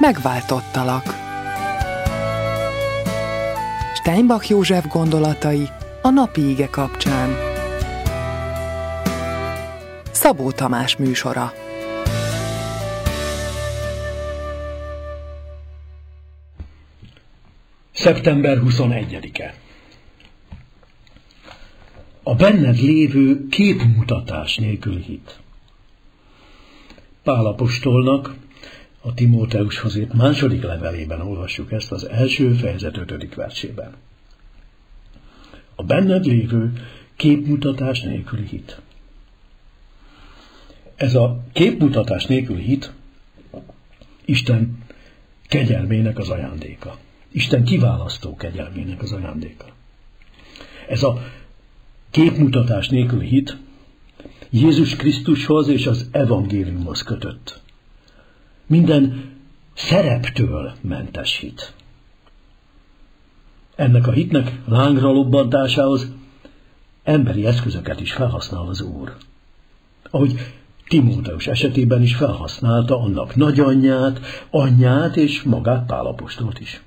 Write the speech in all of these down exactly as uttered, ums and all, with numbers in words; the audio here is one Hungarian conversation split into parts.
Megváltottalak. Steinbach József gondolatai a napi ige kapcsán. Szabó Tamás műsora. szeptember huszonegyedike. A benned lévő képmutatás nélküli hit. Pál apostolnak a Timóteushoz írt második levelében olvassuk ezt az első fejezet ötödik versében. A benned lévő képmutatás nélküli hit. Ez a képmutatás nélküli hit Isten kegyelmének az ajándéka. Isten kiválasztó kegyelmének az ajándéka. Ez a képmutatás nélküli hit Jézus Krisztushoz és az evangéliumhoz kötött. Minden szereptől mentes hit. Ennek a hitnek lángra lobbantásához emberi eszközöket is felhasznál az Úr. Ahogy Timóteus esetében is felhasználta annak nagyanyját, anyját és magát Pál apostolt is.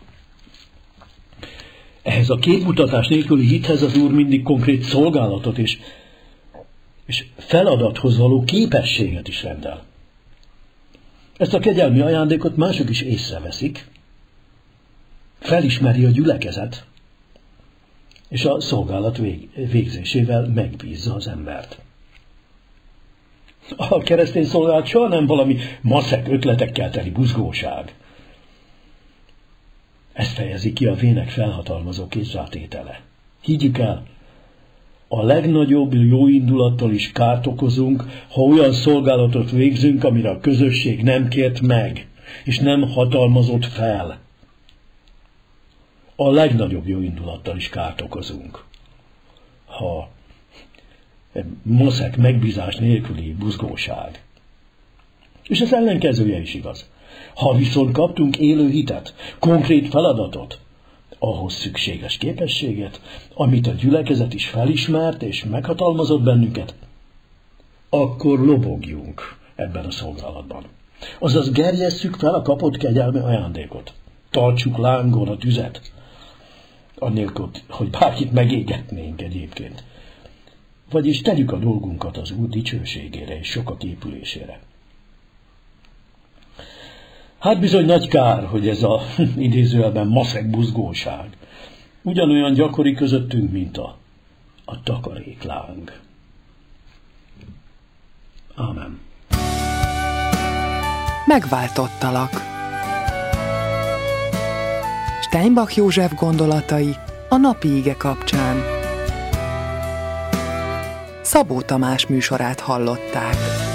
Ehhez a képmutatás nélküli hithez az Úr mindig konkrét szolgálatot és, és feladathoz való képességet is rendel. Ezt a kegyelmi ajándékot mások is észreveszik, felismeri a gyülekezet, és a szolgálat vég, végzésével megbízza az embert. A keresztény szolgálat soha nem valami maszek ötletekkel teli buzgóság. Ezt fejezi ki a vének felhatalmazó kézrátétele. Higgyük el, a legnagyobb jóindulattal is kárt okozunk, ha olyan szolgálatot végzünk, amire a közösség nem kért meg, és nem hatalmazott fel. A legnagyobb jóindulattal is kárt okozunk, ha maszek megbízás nélküli buzgóság. És az ellenkezője is igaz. Ha viszont kaptunk élő hitet, konkrét feladatot, ahhoz szükséges képességet, amit a gyülekezet is felismert és meghatalmazott bennünket, akkor lobogjunk ebben a szolgálatban. Azaz gerjesszük fel a kapott kegyelmi ajándékot. Tartsuk lángon a tüzet, annélkül, hogy bárkit megégetnénk egyébként. Vagyis tegyük a dolgunkat az Úr dicsőségére és sokak épülésére. Hát bizony nagy kár, hogy ez a idézőjelben maszek buzgóság ugyanolyan gyakori közöttünk, mint a, a takarékláng. Ámen. Megváltottalak. Steinbach József gondolatai a napi ige kapcsán. Szabó Tamás műsorát hallották.